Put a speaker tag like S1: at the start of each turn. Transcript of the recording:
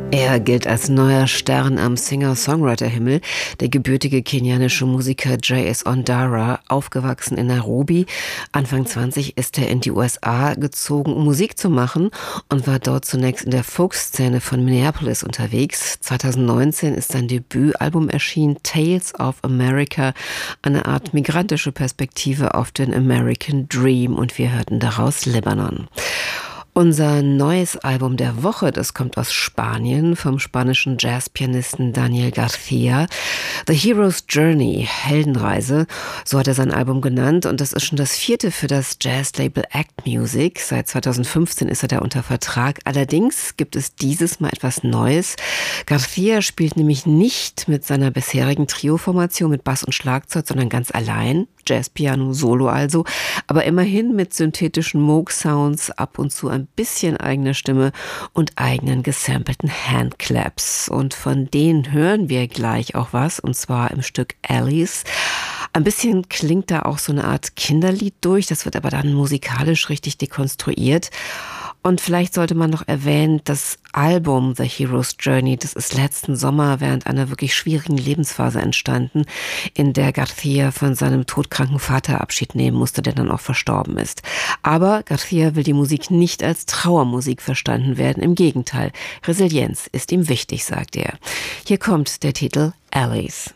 S1: Er gilt als neuer Stern am Singer-Songwriter-Himmel. Der gebürtige kenianische Musiker J.S. Ondara, aufgewachsen in Nairobi. Anfang 20 ist er in die USA gezogen, um Musik zu machen und war dort zunächst in der Folk-Szene von Minneapolis unterwegs. 2019 ist sein Debütalbum erschienen, Tales of America, eine Art migrantische Perspektive auf den American Dream, und wir hörten daraus Libanon. Unser neues Album der Woche, das kommt aus Spanien, vom spanischen Jazzpianisten Daniel García. The Hero's Journey, Heldenreise, so hat er sein Album genannt, und das ist schon das 4. für das Jazzlabel Act Music. Seit 2015 ist er da unter Vertrag. Allerdings gibt es dieses Mal etwas Neues. García spielt nämlich nicht mit seiner bisherigen Trio-Formation mit Bass und Schlagzeug, sondern ganz allein. Jazzpiano Solo also, aber immerhin mit synthetischen Moog-Sounds, ab und zu ein bisschen eigener Stimme und eigenen gesampelten Handclaps. Und von denen hören wir gleich auch was, und zwar im Stück Alice. Ein bisschen klingt da auch so eine Art Kinderlied durch, das wird aber dann musikalisch richtig dekonstruiert. Und vielleicht sollte man noch erwähnen, das Album The Hero's Journey, das ist letzten Sommer während einer wirklich schwierigen Lebensphase entstanden, in der García von seinem todkranken Vater Abschied nehmen musste, der dann auch verstorben ist. Aber García will die Musik nicht als Trauermusik verstanden werden, im Gegenteil. Resilienz ist ihm wichtig, sagt er. Hier kommt der Titel Alice.